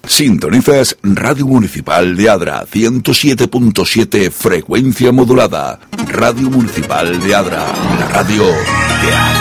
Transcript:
Sintonizas Radio Municipal de Adra, 107.7 frecuencia modulada. Radio Municipal de Adra, la radio de Adra.